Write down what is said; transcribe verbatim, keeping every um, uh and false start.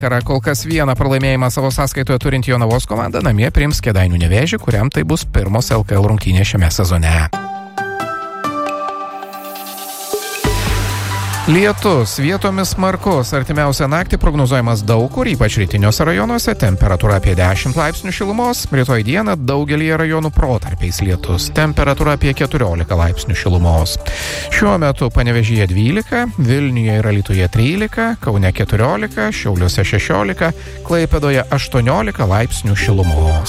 Kol kas vieną pralaimėjimą savo sąskaitoje turinti Jonavos komanda namie priims Kėdainių Nevėžį, kuriam tai bus pirmos L K L rungtynės šiame sezone. Lietus vietomis smarkus, artimiausią naktį prognozuojamas daug kur, ypač rytiniuose rajonuose, temperatūra apie dešimt laipsnių šilumos, rytoj dieną daugelyje rajonų protarpiais lietus, temperatūra apie keturiolika laipsnių šilumos. Šiuo metu Panevėžyje dvylika, Vilniuje ir Alytuje trylika, Kaune keturiolika, Šiauliuose šešiolika, Klaipėdoje aštuoniolika laipsnių šilumos.